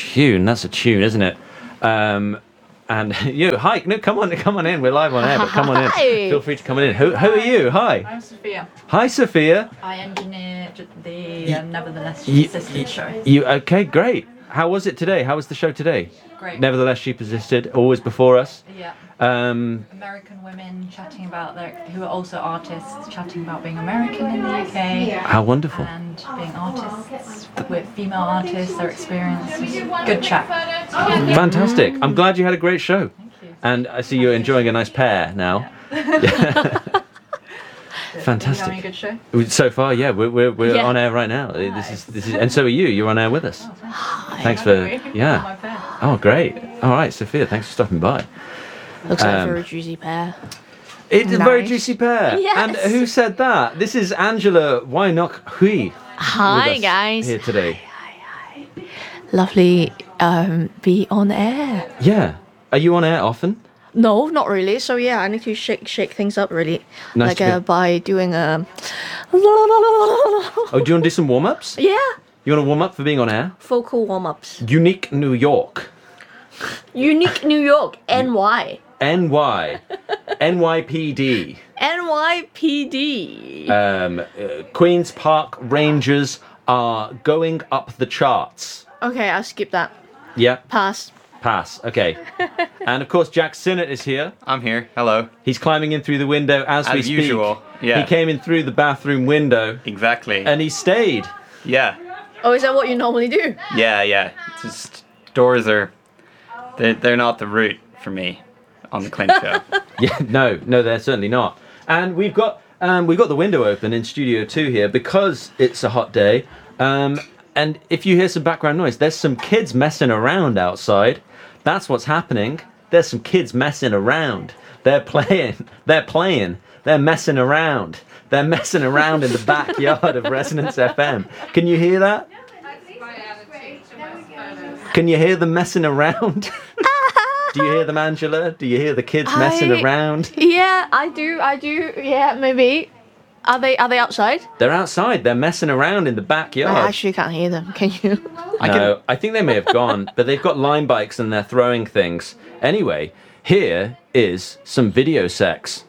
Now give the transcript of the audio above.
tune. That's a tune, isn't it? And you, hi, no, come on in. We're live on air, but come on in. Feel free to come in. Who are you? Hi. I'm Sophia. Hi, Sophia. I engineered the Nevertheless She Persisted show. You okay? Great. How was it today? How was the show today? Great. Nevertheless, She Persisted. Always before us. Yeah. American women chatting about who are also artists, chatting about being American in the UK. How wonderful. And being artists with female artists, their experiences. Good chat. Fantastic. I'm glad you had a great show. Thank you. And I see you're enjoying a nice pear now. Yeah. Fantastic. Are you having a good show? So far, yeah, we're on air right now. Nice. This is, and so are you. You're on air with us. Oh, Thanks for My pear. Oh, great. All right, Sophia, thanks for stopping by. Looks like a very juicy pear. It's a very Nice. juicy pear. Yes. And who said that? This is Angela Wynok Hui. Hi, with us guys. Here today. Hi. Lovely be on air. Yeah. Are you on air often? No, not really. So yeah, I need to shake things up really. Nice like to be- by doing a Oh, do you want to do some warm-ups? Yeah. You want to warm up for being on air? Vocal warm-ups. Unique New York. Unique New York, NY. NY. NYPD. NYPD. Queen's Park Rangers are going up the charts. Okay, I'll skip that. Yeah, Pass. pass. Okay. And of course, Jack Sinnott is here. I'm here. Hello. He's climbing in through the window as we As speak. usual. Yeah. He came in through the bathroom window Exactly. and he stayed. Yeah. Oh, is that what you normally do? Yeah. It's just doors are they're not the route for me on the Clint show. Yeah, no, they're certainly not. And we've got the window open in Studio 2 here because it's a hot day. And if you hear some background noise, there's some kids messing around outside. That's what's happening. There's some kids messing around. They're playing. They're messing around. They're messing around in the backyard of Resonance FM. Can you hear that? Can you hear them messing around? Do you hear them, Angela? Do you hear the kids messing around? Yeah, I do. Yeah, maybe. Are they outside? They're outside. They're messing around in the backyard. I actually can't hear them. Can you? No, I think they may have gone, but they've got line bikes and they're throwing things. Anyway, here is some video sex.